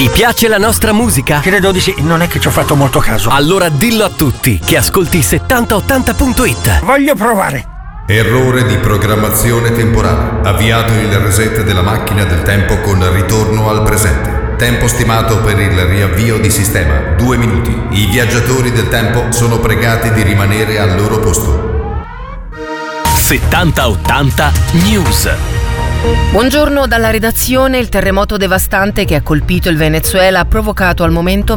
Ti piace la nostra musica? Credo di sì, non è che ci ho fatto molto caso. Allora dillo a tutti che ascolti 7080.it. Voglio provare. Errore di programmazione temporale. Avviato il reset della macchina del tempo con ritorno al presente. Tempo stimato per il riavvio di sistema 2 minuti. I viaggiatori del tempo sono pregati di rimanere al loro posto. 7080 News. Buongiorno dalla redazione. Il terremoto devastante che ha colpito il Venezuela ha provocato al momento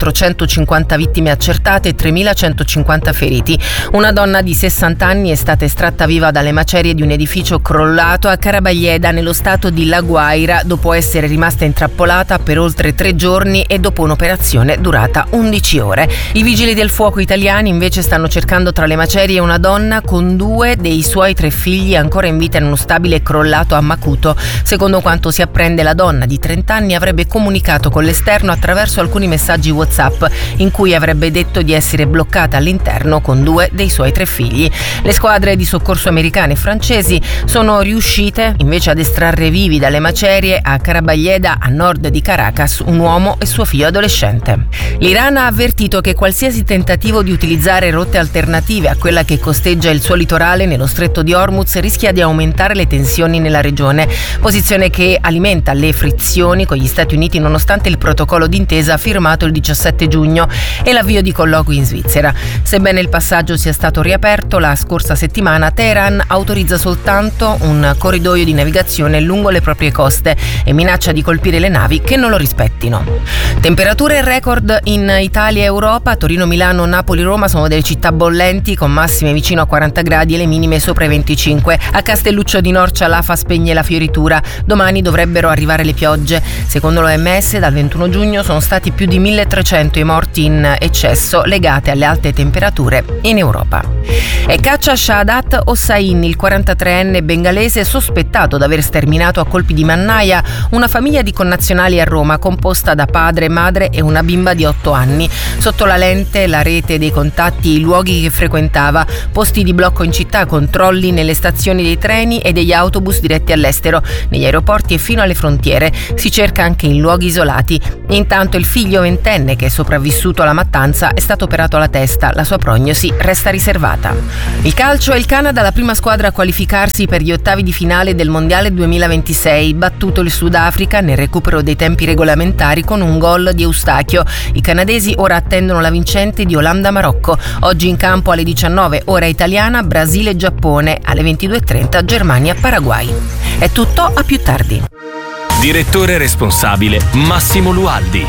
1450 vittime accertate e 3150 feriti. Una donna di 60 anni è stata estratta viva dalle macerie di un edificio crollato a Carabayeda nello stato di La Guaira dopo essere rimasta intrappolata per oltre 3 giorni e dopo un'operazione durata 11 ore. I vigili del fuoco italiani invece stanno cercando tra le macerie una donna con 2 dei suoi 3 figli ancora in vita in uno stabile crollato a Macuto. Secondo quanto si apprende, la donna di 30 anni avrebbe comunicato con l'esterno attraverso alcuni messaggi WhatsApp in cui avrebbe detto di essere bloccata all'interno con 2 dei suoi 3 figli. Le squadre di soccorso americane e francesi sono riuscite invece ad estrarre vivi dalle macerie a Carabayeda, a nord di Caracas, un uomo e suo figlio adolescente. L'Iran ha avvertito che qualsiasi tentativo di utilizzare rotte alternative a quella che costeggia il suo litorale nello stretto di Hormuz rischia di aumentare le tensioni nella regione, posizione che alimenta le frizioni con gli Stati Uniti nonostante il protocollo d'intesa firmato il 17 giugno e l'avvio di colloqui in Svizzera. Sebbene il passaggio sia stato riaperto la scorsa settimana, Teheran autorizza soltanto un corridoio di navigazione lungo le proprie coste e minaccia di colpire le navi che non lo rispettino. Temperature record in Italia e Europa. Torino, Milano, Napoli, Roma sono delle città bollenti con massime vicino a 40 gradi e le minime sopra i 25. A Castelluccio di Norcia l'afa spegne la fioritura. Domani dovrebbero arrivare le piogge. Secondo l'OMS dal 21 giugno sono stati più di 1300 i morti in eccesso legate alle alte temperature in Europa. E caccia Shahadat Hossain, il 43enne bengalese sospettato d'aver sterminato a colpi di mannaia una famiglia di connazionali a Roma composta da padre, madre e una bimba di 8 anni. Sotto la lente la rete dei contatti e i luoghi che frequentava, posti di blocco in città, controlli nelle stazioni dei treni e degli autobus diretti all'estero, negli aeroporti e fino alle frontiere. Si cerca anche in luoghi isolati. Intanto il figlio ventenne che è sopravvissuto alla mattanza è stato operato alla testa. La sua prognosi resta riservata. Il calcio è il Canada la prima squadra a qualificarsi per gli ottavi di finale del Mondiale 2026, battuto il Sudafrica nel recupero dei tempi regolamentari con un gol di Eustachio. I canadesi ora attendono la vincente di Olanda-Marocco. Oggi in campo alle 19 ora italiana Brasile-Giappone, alle 22:30 Germania-Paraguay. È tutto, a più tardi. Direttore responsabile Massimo Lualdi.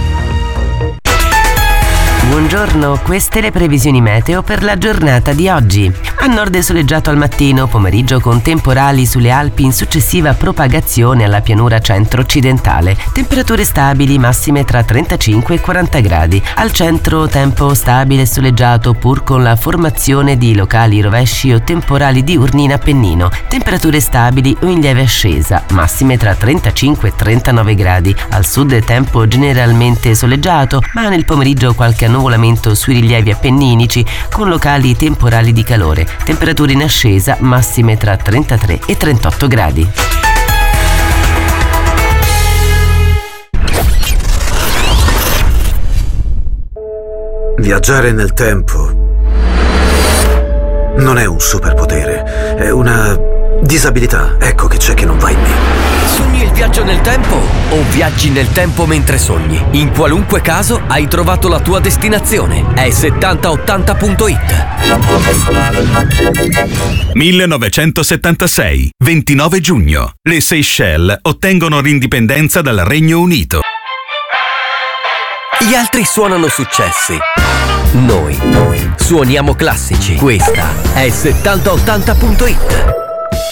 Buongiorno, queste le previsioni meteo per la giornata di oggi. A nord è soleggiato al mattino, pomeriggio con temporali sulle Alpi in successiva propagazione alla pianura centro-occidentale. Temperature stabili, massime tra 35 e 40 gradi. Al centro tempo stabile e soleggiato pur con la formazione di locali rovesci o temporali diurni in Appennino. Temperature stabili o in lieve ascesa, massime tra 35 e 39 gradi. Al sud tempo generalmente soleggiato, ma nel pomeriggio qualche annuvolamento sui rilievi appenninici con locali temporali di calore. Temperature in ascesa, massime tra 33 e 38 gradi. Viaggiare nel tempo non è un superpotere, è una disabilità. Ecco che c'è che non va in me. Sogni il viaggio nel tempo o viaggi nel tempo mentre sogni? In qualunque caso hai trovato la tua destinazione. È 7080.it. 1976, 29 giugno. Le Seychelles ottengono l'indipendenza dal Regno Unito. Gli altri suonano successi. Noi suoniamo classici. Questa è 7080.it.